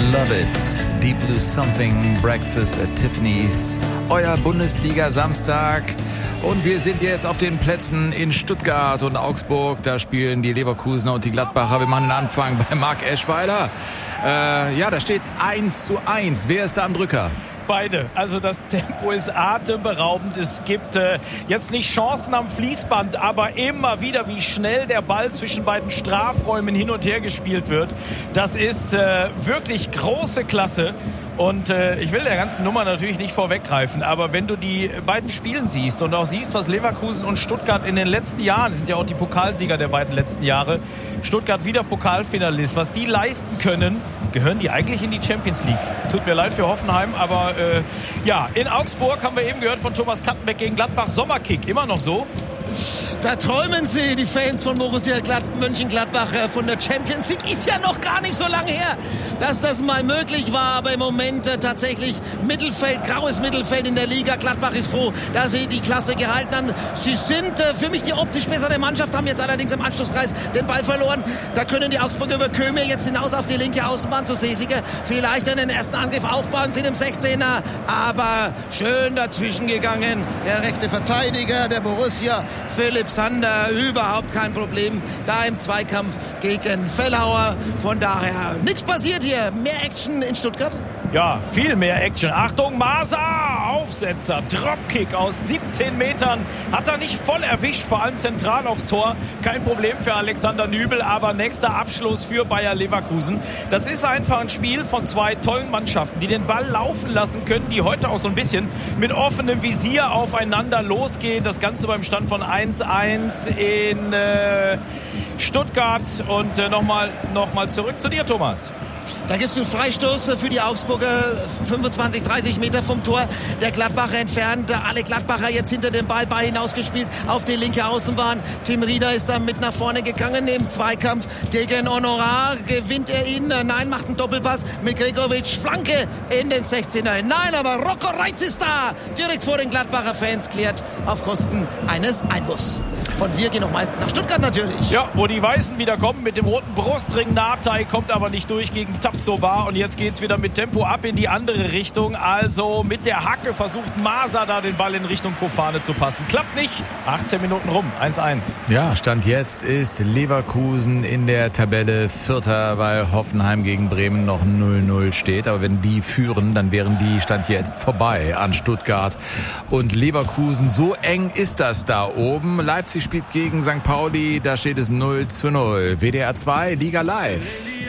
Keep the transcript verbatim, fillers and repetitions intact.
Love It, Deep Blue Something, Breakfast at Tiffany's, euer Bundesliga-Samstag. Und wir sind jetzt auf den Plätzen in Stuttgart und Augsburg. Da spielen die Leverkusener und die Gladbacher. Wir machen den Anfang bei Marc Eschweiler. Äh, ja, da steht's eins zu eins. Wer ist da am Drücker? Beide. Also das Tempo ist atemberaubend. Es gibt äh, jetzt nicht Chancen am Fließband, aber immer wieder, wie schnell der Ball zwischen beiden Strafräumen hin und her gespielt wird. Das ist äh, wirklich große Klasse. Und äh, ich will der ganzen Nummer natürlich nicht vorweggreifen, aber wenn du die beiden Spielen siehst und auch siehst, was Leverkusen und Stuttgart in den letzten Jahren, sind ja auch die Pokalsieger der beiden letzten Jahre, Stuttgart wieder Pokalfinalist, was die leisten können, gehören die eigentlich in die Champions League. Tut mir leid für Hoffenheim, aber äh, ja, in Augsburg haben wir eben gehört von Thomas Kattenbeck gegen Gladbach, Sommerkick, immer noch so. Da träumen sie, die Fans von Borussia Glad- Mönchengladbach, von der Champions League. Ist ja noch gar nicht so lange her, dass das mal möglich war. Aber im Moment äh, tatsächlich Mittelfeld, graues Mittelfeld in der Liga. Gladbach ist froh, dass sie die Klasse gehalten haben. Sie sind äh, für mich die optisch bessere Mannschaft, haben jetzt allerdings im Anschlusskreis den Ball verloren. Da können die Augsburger über Kömir jetzt hinaus auf die linke Außenbahn zu Sesige. Vielleicht einen ersten Angriff aufbauen, sind im sechzehner. Aber schön dazwischen gegangen. Der rechte Verteidiger der Borussia, Philipp Sander, überhaupt kein Problem da im Zweikampf gegen Fellhauer. Von daher nichts passiert hier. Mehr Action in Stuttgart? Ja, viel mehr Action. Achtung, Masa, Aufsetzer, Dropkick aus siebzehn Metern. Hat er nicht voll erwischt, vor allem zentral aufs Tor. Kein Problem für Alexander Nübel, aber nächster Abschluss für Bayer Leverkusen. Das ist einfach ein Spiel von zwei tollen Mannschaften, die den Ball laufen lassen können, die heute auch so ein bisschen mit offenem Visier aufeinander losgehen. Das Ganze beim Stand von eins eins in äh, Stuttgart. Und äh, nochmal noch mal zurück zu dir, Thomas. Da gibt es einen Freistoß für die Augsburger, fünfundzwanzig, dreißig Meter vom Tor der Gladbacher entfernt. Alle Gladbacher jetzt hinter dem Ball, Ball hinausgespielt auf die linke Außenbahn. Tim Rieder ist da mit nach vorne gegangen im Zweikampf gegen Honorar. Gewinnt er ihn? Nein, macht einen Doppelpass mit Gregovic. Flanke in den sechzehner. Nein, aber Rocco Reitz ist da. Direkt vor den Gladbacher Fans, klärt auf Kosten eines Einwurfs. Und wir gehen nochmal nach Stuttgart natürlich. Ja, wo die Weißen wieder kommen mit dem roten Brustring. Natay kommt aber nicht durch gegen Tapsoba. Und jetzt geht's wieder mit Tempo ab in die andere Richtung. Also mit der Hacke versucht Masa da den Ball in Richtung Kofane zu passen. Klappt nicht. achtzehn Minuten rum. eins eins. Ja, Stand jetzt ist Leverkusen in der Tabelle Vierter, weil Hoffenheim gegen Bremen noch null null steht. Aber wenn die führen, dann wären die Stand jetzt vorbei an Stuttgart und Leverkusen. So eng ist das da oben. Leipzig spielt gegen Sankt Pauli. Da steht es null zu null. W D R zwei, Liga Live.